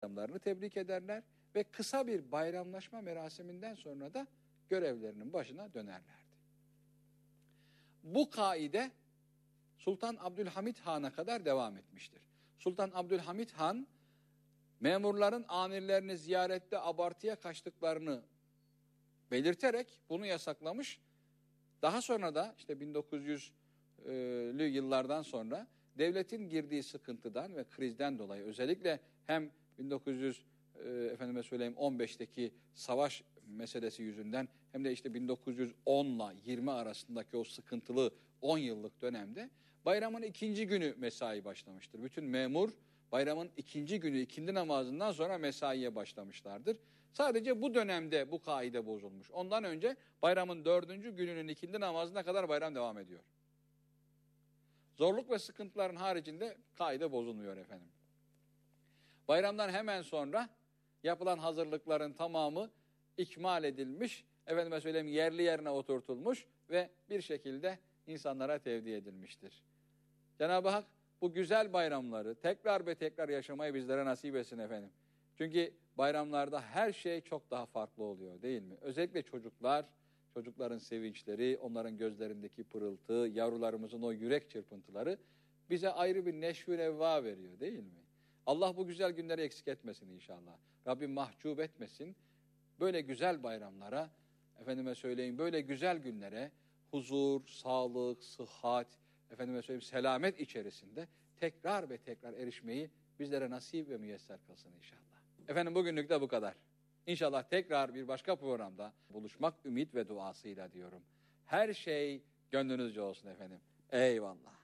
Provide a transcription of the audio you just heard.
takımlarını tebrik ederler ve kısa bir bayramlaşma merasiminden sonra da görevlerinin başına dönerlerdi. Bu kaide Sultan Abdülhamit Han'a kadar devam etmiştir. Sultan Abdülhamit Han, memurların amirlerini ziyarette abartıya kaçtıklarını belirterek bunu yasaklamış. Daha sonra da işte 1900'lü yıllardan sonra devletin girdiği sıkıntıdan ve krizden dolayı özellikle hem 15'teki savaş meselesi yüzünden hem de işte 1910'la 20 arasındaki o sıkıntılı 10 yıllık dönemde bayramın ikinci günü mesai başlamıştır. Bütün memur bayramın ikinci günü ikindi namazından sonra mesaiye başlamışlardır. Sadece bu dönemde bu kaide bozulmuş. Ondan önce bayramın 4. gününün ikindi namazına kadar bayram devam ediyor. Zorluk ve sıkıntıların haricinde kaide bozulmuyor efendim. Bayramdan hemen sonra yapılan hazırlıkların tamamı ikmal edilmiş, yerli yerine oturtulmuş ve bir şekilde insanlara tevdi edilmiştir. Cenab-ı Hak bu güzel bayramları tekrar ve tekrar yaşamayı bizlere nasip etsin efendim. Çünkü bayramlarda her şey çok daha farklı oluyor değil mi? Özellikle çocukların sevinçleri, onların gözlerindeki pırıltı, yavrularımızın o yürek çırpıntıları bize ayrı bir neşvü nevva veriyor değil mi? Allah bu güzel günleri eksik etmesin inşallah. Rabbim mahcup etmesin. Böyle güzel bayramlara, böyle güzel günlere huzur, sağlık, sıhhat, selamet içerisinde tekrar ve tekrar erişmeyi bizlere nasip ve müyesser kılsın inşallah. Efendim bugünlük de bu kadar. İnşallah tekrar bir başka programda buluşmak ümit ve duasıyla diyorum. Her şey gönlünüzce olsun efendim. Eyvallah.